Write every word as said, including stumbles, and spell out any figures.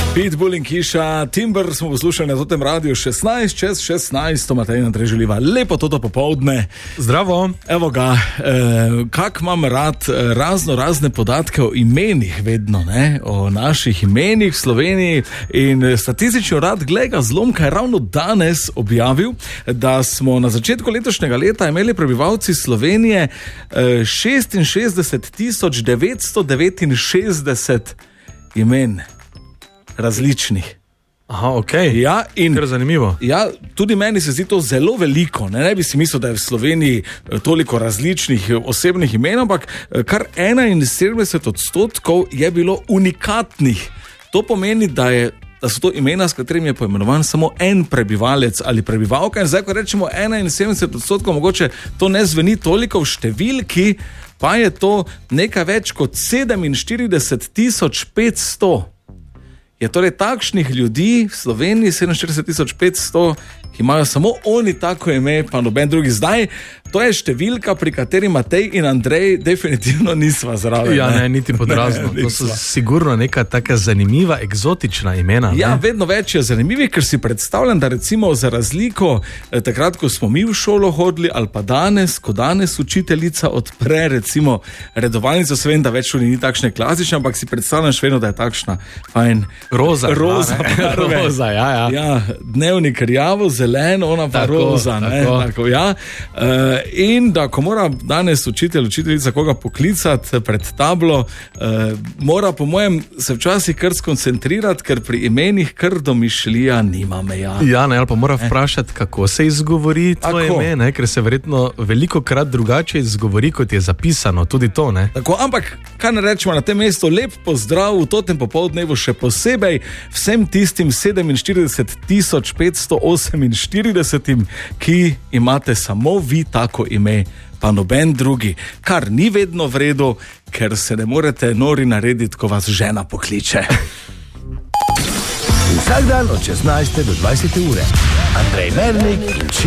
Pitbull in Hiša, Timber smo poslušali na tem radiju šestnajst čez šestnajst, to Matej in Andrej želiva lepo toto popoldne. Zdravo. Evo ga, eh, kak imam rad razno razne podatke o imenih vedno, ne? O naših imenih v Sloveniji in statistični urad Glejga zlomka je ravno danes objavil, da smo na začetku letošnjega leta imeli prebivalci Slovenije eh, šestinšestdeset tisoč devetsto devetinšestdeset imen. Različnih. Aha, okej. Okay. Ja, in kar zanimivo. Ja, tudi meni se zdi to zelo veliko. Ne, ne bi si mislil, da je v Sloveniji toliko različnih osebnih imen, ampak kar enainsedemdeset odstotkov je bilo unikatnih. To pomeni, da je da so to imena, s katerimi je poimenovan samo en prebivalec ali prebivalka. In zdaj, ko rečemo enainsedemdeset odstotkov, mogoče to ne zveni toliko v številki, pa je to nekaj več kot sedeminštirideset tisoč petsto. Je torej takšnih ljudi v Sloveniji sedeminštirideset tisoč petsto, ki imajo samo oni tako ime, pa noben drugi. Zdaj, to je številka, pri kateri Matej in Andrej definitivno nisva zraven. Ja, ne, niti pod razno. To so sigurno neka taka zanimiva, eksotična imena. Ja, ne? Vedno več je zanimivih, ker si predstavljam, da recimo za razliko eh, takrat, ko smo mi v šolo hodili, ali pa danes, ko danes učiteljica odpre recimo redovalnico, se vem, da več ni takšne klasične, ampak si predstavljam še vedno, da je takšna fajn. Roza. Roza, ja, roza, ja, ja. Ja, dnevnik rjavo, zelen, ona pa tako, roza. Ne, tako. Tako, ja. uh, in da, ko mora danes učitelj, učiteljica koga poklicati pred tablo, uh, mora po mojem se včasih kar skoncentrirati, ker pri imenih kar domišljija nima meja. Ja, ne, ali pa mora vprašati, kako se izgovori tvoje ime, ne, ker se verjetno veliko krat drugače izgovori, kot je zapisano, tudi to, ne. Tako, ampak, kaj ne rečemo na tem mestu, lep pozdrav v totem popoldnevu še posebej vsem tistim sedeminštirideset tisoč petsto oseminštiridesetim, ki imate samo vi tako ime, pa noben drugi, kar ni vedno v redu, ker se ne morete nori narediti, ko vas žena pokliče. Vsak dan od šestnajste do dvajsete ure. Andrej Mernik in